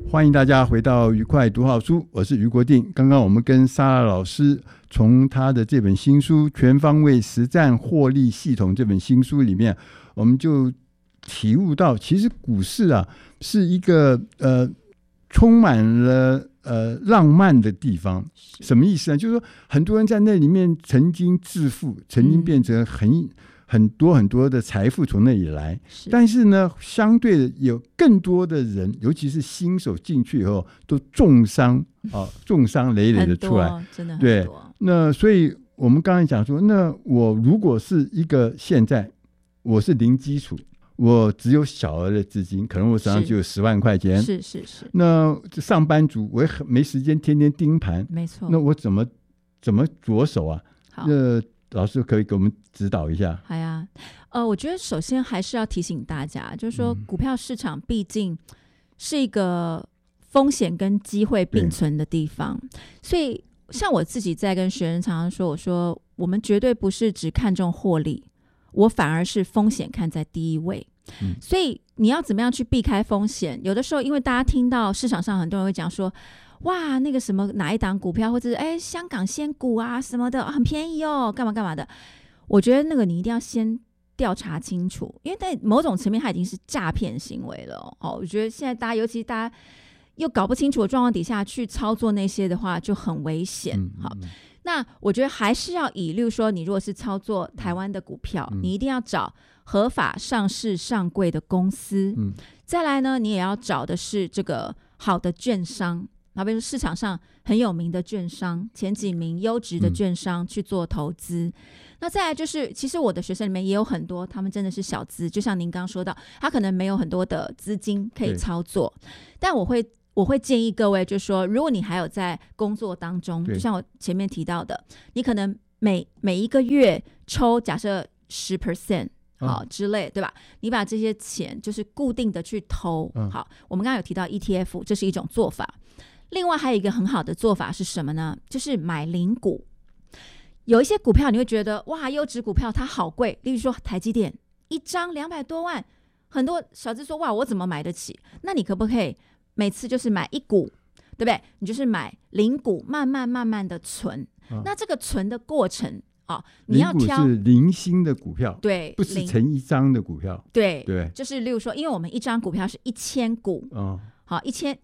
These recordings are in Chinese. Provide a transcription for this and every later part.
欢迎大家回到愉快读好书，我是余国定。刚刚我们跟莎拉老师从他的这本新书《全方位实战获利系统》这本新书里面，我们就体悟到，其实股市啊是一个充满了浪漫的地方。什么意思呢？就是说很多人在那里面曾经致富，曾经变成很多的财富从那里来，但是呢，相对的有更多的人，尤其是新手进去以后，都重伤累累的出来， 真的很多。 对，那所以我们刚才讲说，那我如果是一个现在我是零基础，我只有小额的资金，可能我手上就有10万块钱， 是。 那上班族我也没时间天天盯盘， 没错。 那我怎么着手啊？ 好， 老师可以给我们指导一下。 好呀，我觉得首先还是要提醒大家，就是说股票市场毕竟是一个风险跟机会并存的地方，所以像我自己在跟学生常常说，我说我们绝对不是只看重获利，我反而是风险看在第一位。所以你要怎么样去避开风险？有的时候因为大家听到市场上很多人会讲说，哇，那个什么哪一档股票，或者是香港仙股啊什么的很便宜哦，干嘛的，我觉得那个你一定要先调查清楚，因为在某种层面它已经是诈骗行为了哦。我觉得现在大家，尤其大家又搞不清楚的状况底下去操作那些的话，就很危险。好，那我觉得还是要以，例如说你如果是操作台湾的股票，你一定要找合法上市上柜的公司，再来呢，你也要找的是这个好的券商，比如说市场上很有名的券商，前几名优质的券商去做投资。那再来就是，其实我的学生里面也有很多，他们真的是小资，就像您刚刚说到，他可能没有很多的资金可以操作，但我会建议各位，就是说，如果你还有在工作当中，就像我前面提到的，你可能每一个月抽假设10%。好之类，对吧？你把这些钱就是固定的去投。好，我们刚刚有提到 ETF， 这是一种做法。另外还有一个很好的做法是什么呢？就是买零股。有一些股票你会觉得哇，优质股票它好贵，例如说台积电一张200多万，很多小资说哇，我怎么买得起？那你可不可以每次就是买一股，对不对？你就是买零股，慢慢的存。那这个存的过程你要挑零股是零星的股票， 对， 不是成一张的股票， 对，就是例如说，因为我们一张股票是1000股，好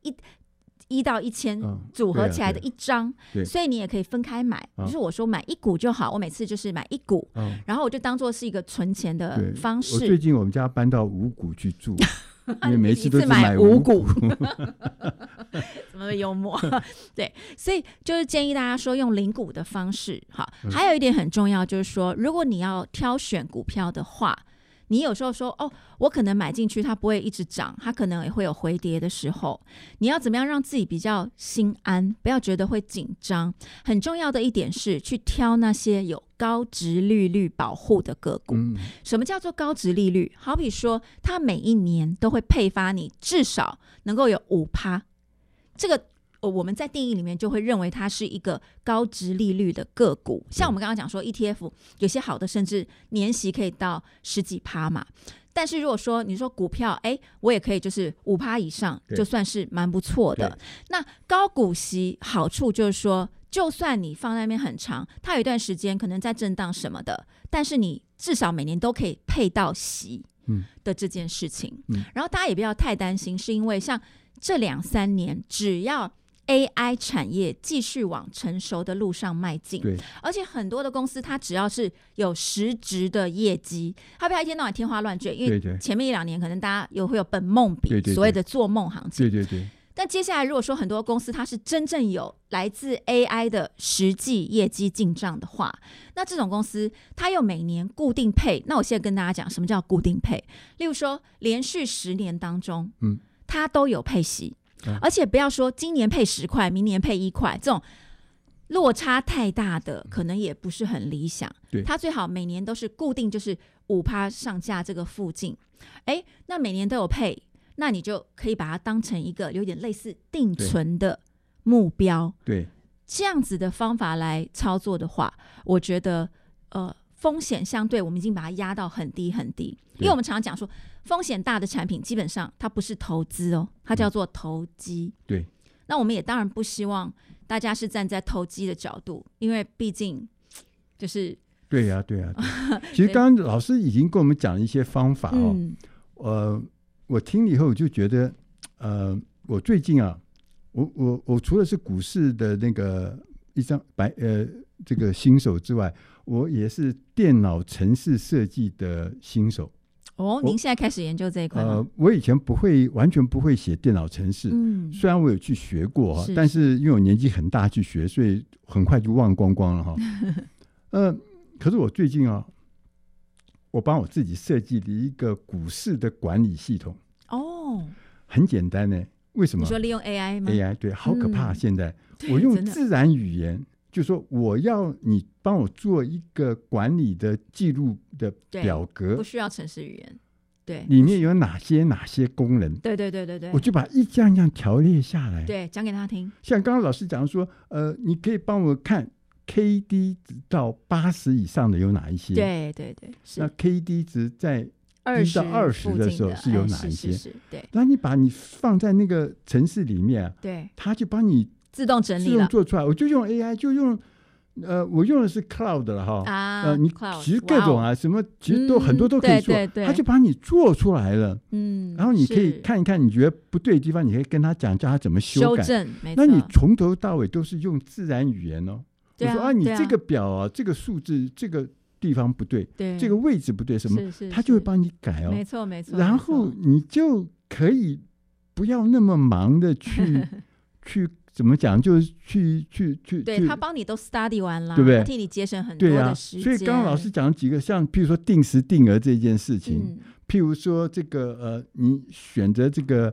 ，1到1000组合起来的一张，所以你也可以分开买。就是我说买一股就好，我每次就是买一股，然后我就当做是一个存钱的方式。 最近我们家搬到5股去住。因为每次都是买 5股怎么幽默对，所以就是建议大家说用零股的方式。好，还有一点很重要，就是说如果你要挑选股票的话，你有时候说我可能买进去它不会一直涨，它可能也会有回跌的时候，你要怎么样让自己比较心安，不要觉得会紧张。很重要的一点是去挑那些有高殖利率保护的个股。什么叫做高殖利率？好比说它每一年都会配发你至少能够有 5%， 这个我们在定义里面就会认为它是一个高殖利率的个股。像我们刚刚讲说 ETF 有些好的甚至年息可以到10几%嘛，但是如果说你说股票我也可以就是5%以上，就算是蛮不错的。那高股息好处就是说，就算你放在那边很长，它有一段时间可能在震荡什么的，但是你至少每年都可以配到息的这件事情。然后大家也不要太担心，是因为像这2-3年只要AI 产业继续往成熟的路上迈进，而且很多的公司它只要是有实质的业绩，它不要一天到晚天花乱坠，因为前面1-2年可能大家会有本梦比，所谓的做梦行情。但接下来如果说很多公司它是真正有来自 AI 的实际业绩进账的话，那这种公司它又每年固定配。那我现在跟大家讲什么叫固定配，例如说连续10年当中它都有配息，而且不要说今年配10块明年配1块，这种落差太大的可能也不是很理想。它最好每年都是固定，就是 5% 上下这个附近。那每年都有配，那你就可以把它当成一个有点类似定存的目标。这样子的方法来操作的话，我觉得风险相对我们已经把它压到很低很低，因为我们常常讲说风险大的产品基本上它不是投资哦，它叫做投机。 对， 那我们也当然不希望大家是站在投机的角度，因为毕竟就是对呀、对呀、其实刚刚老师已经跟我们讲了一些方法哦。我听了以后我就觉得，我最近啊，我除了是股市的那个一张这个新手之外，我也是电脑程式设计的新手。 哦，您现在开始研究这一块吗？ 我以前完全不会写电脑程式，虽然我有去学过但是因为我年纪很大去学，所以很快就忘光光了哈。可是我最近我帮我自己设计了一个股市的管理系统。很简单呢。为什么？ 你说利用 AI 吗？ AI 对，好可怕！现在我用自然语言，就说我要你帮我做一个管理的记录的表格， 不需要程式语言，对， 里面有哪些功能？ 对， 我就把一项条列下来， 对，讲给他听。 像刚刚老师讲说，你可以帮我看 KD 值到80以上的有哪一些？ 对，是。 那 KD 值在1到20的时候是有哪一些？ 对。 那你把你放在那个程式里面， 对， 它就帮你自动整理了， 自动做出来。我就用 AI， 就用我用的是 Cloud 了哈。你其实各种什么其实都很多都可以做，它就把你做出来了。然后你可以看一看，你觉得不对的地方，你可以跟他讲，叫他怎么修正。 那你从头到尾都是用自然语言哦。我说你这个表这个数字这个地方不对，这个位置不对，什么，他就会帮你改哦。 没错。 然后你就可以不要那么忙的去怎么讲，就是去对，他帮你都 study 完了， 对不对？ 他替你节省很多的时间。 所以刚刚老师讲了几个，像譬如说定时定额这件事情，譬如说这个你选择这个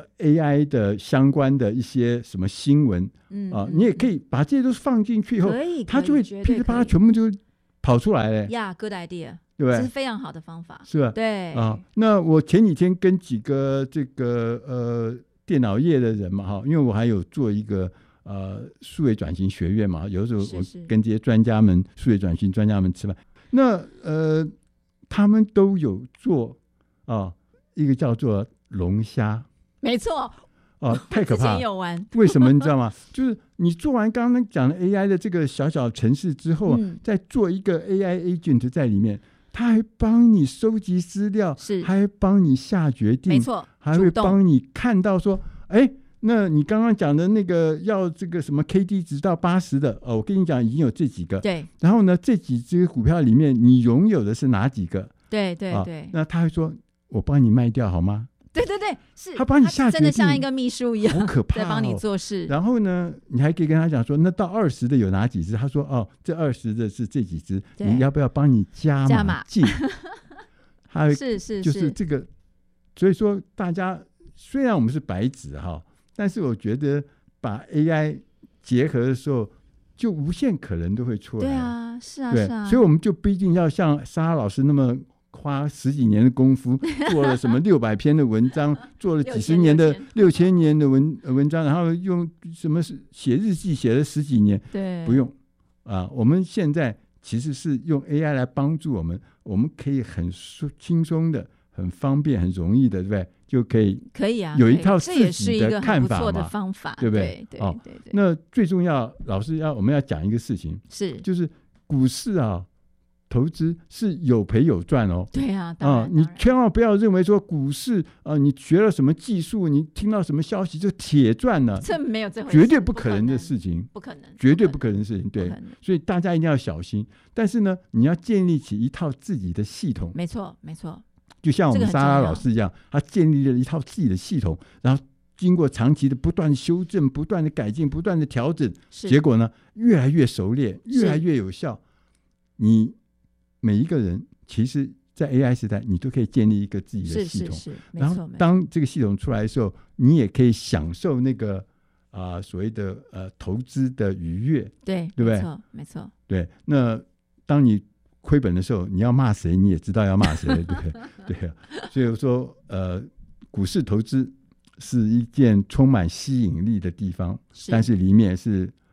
AI 的相关的一些什么新闻你也可以把这些都放进去以后，他就会噼里啪啦全部就跑出来了。 good idea， 对不对？ 这是非常好的方法， 是吧？ 对那我前几天跟几个这个电脑业的人嘛因为我还有做一个数位转型学院嘛，有时候我跟这些专家们数位转型专家们吃饭，那他们都有做一个叫做龙虾， 没错。 太可怕了！ 之前有玩， 为什么你知道吗？就是你做完刚刚讲的 AI 的这个小小程式之后，再做一个 AI agent 在里面，他还帮你收集资料，还帮你下决定， 没错， 还会帮你看到说，那你刚刚讲的那个要这个什么 KD 值到80的我跟你讲已经有这几个， 对。 然后呢，这几只股票里面你拥有的是哪几个？ 对， 那他会说，我帮你卖掉好吗？ 对，是他帮你下决定， 真的像一个秘书一样， 好可怕在帮你做事。 然后呢，你还可以跟他讲说，那到20的有哪几只？他说这20的是这几只，你要不要帮你加码进？ 是就是这个。所以说，大家虽然我们是白纸但是我觉得把 AI 结合的时候，就无限可能都会出来。 对啊，是啊， 对，所以我们就不一定要像莎拉老师那么花10几年的功夫，做了什么600篇的文章，做了几十年的6000年的文章，然后用什么写日记写了10几年， 对， 不用我们现在其实是用 AI 来帮助我们，我们可以很轻松的、很方便、很容易的，对不对？就可以有一套自己的看法嘛， 这也是一个很不错的方法， 对不对？ 对。 那最重要，老师我们要讲一个事情，就是股市投资是有赔有赚哦。 对啊， 你千万不要认为说股市你学了什么技术，你听到什么消息就铁赚了， 这没有这回事， 绝对不可能的事情， 不可能， 绝对不可能的事情。对，所以大家一定要小心。但是呢，你要建立起一套自己的系统， 没错。 就像我们莎拉老师一样，他建立了一套自己的系统，然后经过长期的不断修正、不断的改进、不断的调整，结果呢，越来越熟练，越来越有效。你每一个人其实在 AI 时代，你都可以建立一个自己的系统，然后当这个系统出来的时候，你也可以享受那个所谓的投资的愉悦，对不对？ 没错。 对，那当你亏本的时候，你要骂谁，你也知道要骂谁，对不对？对啊，所以说股市投资是一件充满吸引力的地方，但是里面是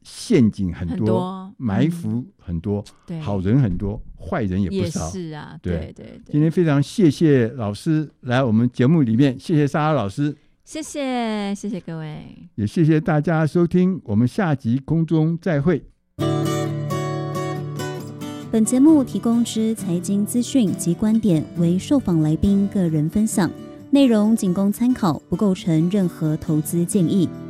陷阱很很多埋伏很多， 对， 好人很多，坏人也不也少。 是啊， 对对。 今天非常谢谢老师来我们节目里面，谢谢莎拉老师， 谢谢各位， 也谢谢大家收听，我们下集空中再会。 本节目提供之财经资讯及观点为受访来宾个人分享，内容仅供参考，不构成任何投资建议。